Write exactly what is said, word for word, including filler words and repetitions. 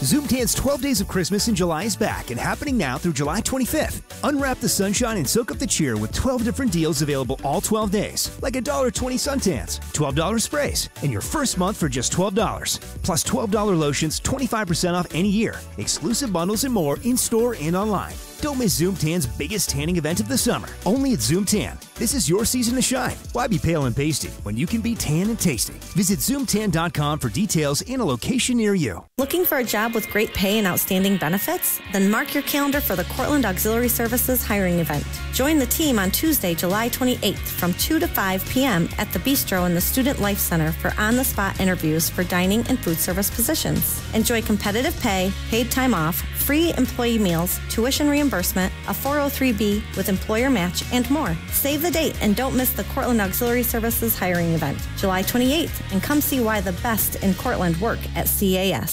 Zoom Tan's twelve Days of Christmas in July is back and happening now through July twenty-fifth. Unwrap the sunshine and soak up the cheer with twelve different deals available all twelve days, like one dollar and twenty cents suntans, twelve dollars sprays, and your first month for just twelve dollars. Plus twelve dollars lotions, twenty-five percent off any year. Exclusive bundles and more in-store and online. Don't miss Zoom Tan's biggest tanning event of the summer. Only at Zoom Tan. This is your season to shine. Why be pale and pasty when you can be tan and tasty? Visit zoom tan dot com for details and a location near you. Looking for a job with great pay and outstanding benefits? Then mark your calendar for the Cortland Auxiliary Services hiring event. Join the team on Tuesday, July twenty-eighth from two to five p.m. at the Bistro in the Student Life Center for on-the-spot interviews for dining and food service positions. Enjoy competitive pay, paid time off, free employee meals, tuition reimbursement, a four oh three B with employer match, and more. Save the date and don't miss the Cortland Auxiliary Services hiring event, July twenty-eighth, and come see why the best in Cortland work at C A S.